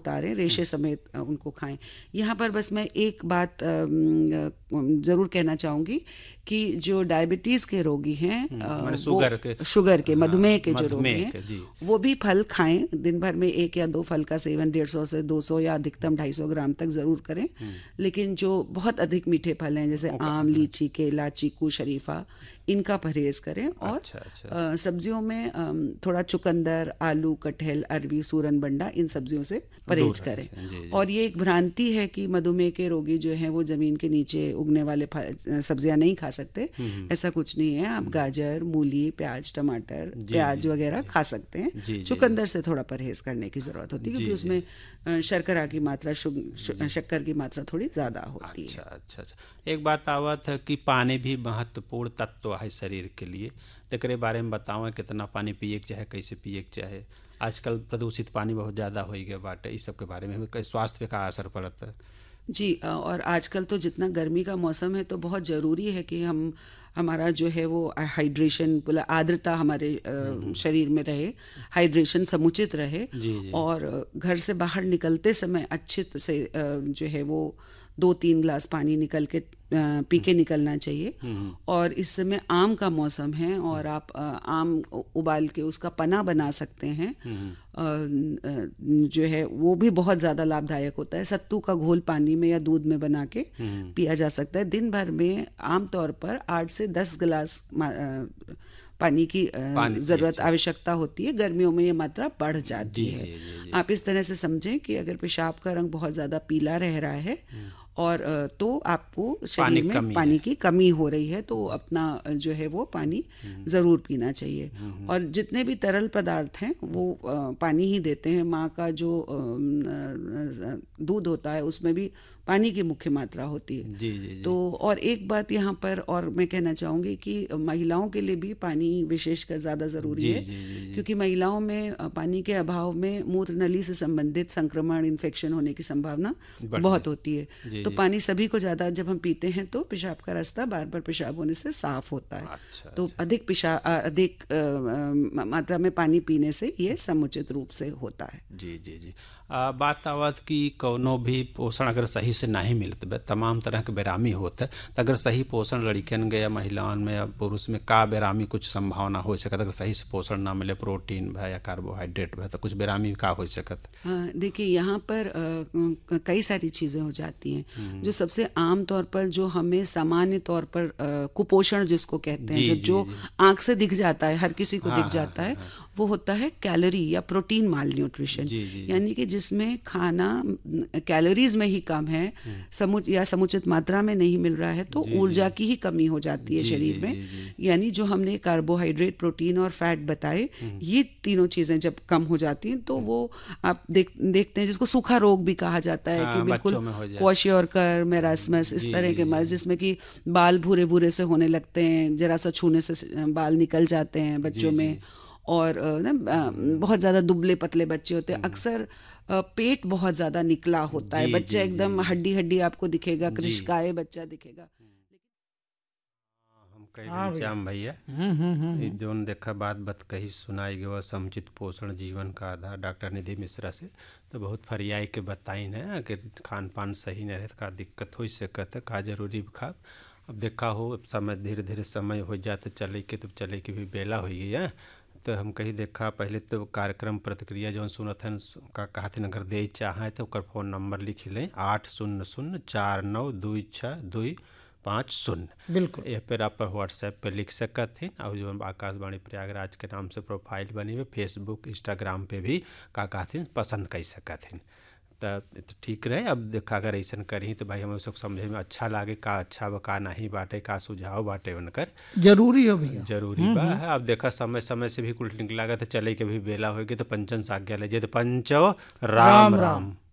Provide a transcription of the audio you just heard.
उतारें, रेशे समेत उनको खाएं। यहाँ पर बस मैं एक बात ज़रूर कहना चाहूँगी कि जो डायबिटीज़ के रोगी हैं, मैंने वो शुगर के, मधुमेह हाँ, के जो रोगी मधुमेह हैं, के जी। वो भी फल खाएं। दिन भर में 1 या 2 फल का सेवन 150 से 200 या अधिकतम 250 ग्राम तक ज़रूर करें। लेकिन जो बहुत अधिक मीठे फल हैं जैसे आम, लीची, केला, चीकू, शरीफा, इनका परहेज़ करें। और अच्छा अच्छा। सब्जियों में थोड़ा चुकंदर, आलू, कटहल, अरबी, सूरन बंडा, इन सब्जियों से दूर परहेज रहना करें। चाहिए जी जी। और ये एक भ्रांति है कि मधुमेह के रोगी जो हैं वो ज़मीन के नीचे उगने वाले सब्जियां नहीं खा सकते। ऐसा कुछ नहीं है। आप गाजर, मूली, प्याज, टमाटर, जी प्याज जी वगैरह जी खा सकते हैं। जी जी चुकंदर से थोड़ा परहेज करने की ज़रूरत होती है जी क्योंकि जी उसमें शर्करा की मात्रा, शक्कर की मात्रा थोड़ी ज़्यादा होती अच्छा है। अच्छा अच्छा। एक बात आवत है कि पानी भी महत्वपूर्ण तत्व है शरीर के लिए, तो एकरे बारे में बताओ कितना पानी पिए के चाहे, कैसे पिए के चाहे। आजकल प्रदूषित पानी बहुत ज़्यादा हो गया बाटे, इस सब के बारे में स्वास्थ्य पे का असर पड़ता है। जी, और आजकल तो जितना गर्मी का मौसम है तो बहुत ज़रूरी है कि हमारा जो है वो हाइड्रेशन, बोला आर्द्रता हमारे शरीर में रहे, हाइड्रेशन समुचित रहे। जी जी। और घर से बाहर निकलते समय अच्छे से जो है वो 2-3 ग्लास पानी निकल के पी के निकलना चाहिए। और इस समय आम का मौसम है और आप आम उबाल के उसका पना बना सकते हैं। जो है वो भी बहुत ज़्यादा लाभदायक होता है। सत्तू का घोल पानी में या दूध में बना के पिया जा सकता है। दिन भर में आमतौर पर 8 से 10 गिलास पानी की पानी पिए ज़रूरत, चाहिए। आवश्यकता होती है। गर्मियों में ये मात्रा बढ़ जाती जी है। जी जी जी। आप इस तरह से समझें कि अगर पेशाब का रंग बहुत ज़्यादा पीला रह रहा है और तो आपको पानी शरीर में कमी है। पानी की कमी हो रही है, तो जी। अपना जो है वो पानी ज़रूर पीना चाहिए। और जितने भी तरल पदार्थ हैं वो पानी ही देते हैं। माँ का जो दूध होता है उसमें भी पानी की मुख्य मात्रा होती है। जी जी तो जी और एक बात यहाँ पर और मैं कहना चाहूँगी कि महिलाओं के लिए भी पानी विशेषकर ज़्यादा ज़रूरी जी है। जी जी जी। क्योंकि महिलाओं में पानी के अभाव में मूत्र नली से संबंधित संक्रमण, इन्फेक्शन होने की संभावना बढ़ बहुत होती है। जी तो जी। पानी सभी को ज़्यादा जब हम पीते हैं तो पेशाब का रास्ता बार बार पेशाब होने से साफ होता है। अच्छा तो अच्छा। अधिक मात्रा में पानी पीने से ये समुचित रूप से होता है। जी जी जी। बात आवत कि कौनो भी पोषण अगर सही से नहीं मिलत बे, तमाम तरह के बेरामी होता है, तो अगर सही पोषण लड़कियन के या महिलाओं में या पुरुष में का बेरामी कुछ संभावना हो सकता, अगर सही से पोषण ना मिले, प्रोटीन भे या कार्बोहाइड्रेट भे, तो कुछ बेरामी का हो सकत। हाँ, देखिए यहाँ पर कई सारी चीज़ें हो जाती हैं। जो सबसे आम तौर पर जो हमें सामान्य तौर पर कुपोषण जिसको कहते हैं, जी जो जी जो जी। आँख से दिख जाता है, हर किसी को हाँ दिख हाँ जाता हाँ है, हाँ। वो होता है कैलोरी या प्रोटीन माल न्यूट्रिशन। जी जी जी। यानी कि जिसमें खाना कैलोरीज में ही कम है, समुचित मात्रा में नहीं मिल रहा है, तो जी जी ऊर्जा की ही कमी हो जाती है जी जी शरीर में। जी जी। यानी जो हमने कार्बोहाइड्रेट, प्रोटीन और फैट बताए, ये तीनों चीज़ें जब कम हो जाती हैं तो वो आप देखते हैं जिसको सूखा रोग भी कहा जाता है कि हाँ, बिल्कुल बच्चों में हो जाए। क्वाशियोर्कर, मेरास्मस, इस जी तरह जी के जी मर्ज जिसमें कि बाल भूरे भूरे से होने लगते हैं, जरा सा छूने से बाल निकल जाते हैं जी बच्चों जी। में। और बहुत ज़्यादा दुबले पतले बच्चे होते हैं। अक्सर पेट बहुत ज़्यादा निकला होता है, जी बच्चा जी जी एकदम हड्डी हड्डी आपको दिखेगा, जी। कृशकाय बच्चा दिखेगा। हम कही हाँ भैया। घनश्याम भैया, ई जोन देखा बात कही सुनाई गई समुचित पोषण जीवन का आधार डॉक्टर निधि मिश्रा से, तो बहुत फरियाई के बताइन है कि खान पान सही नहीं रहे तो का दिक्कत हो सकत है, का जरूरी खा। अब देखा हो अब समय धीरे धीरे समय हो जाते चले के, तो चले की भी बेला हो गई है। तो हम कही देखा पहले तो कार्यक्रम प्रतिक्रिया जौन सुनत हैं का कहते अगर दे चाहें तो ओकर फ़ोन नंबर लिख लें 80049262550। बिल्कुल। ये पर आप व्हाट्सएप पे लिख सकत हैं। और जो आकाशवाणी प्रयागराज के नाम से प्रोफाइल बनी हुई, फेसबुक इंस्टाग्राम पे भी का कहते पसंद कर सकत हैं। तो ठीक रहे। अब देखा अगर ऐसा करी तो भाई हमें सब समझे में अच्छा लागे, का अच्छा बा का नहीं बाटे, का सुझाव बाटे उनकर जरूरी हो भैया। जरूरी बा है। अब देखा समय समय से भी कुल निकला तो चले के भी बेला होगी, तो पंचन साज्ञा ले जे तो पंचो राम राम राम। राम।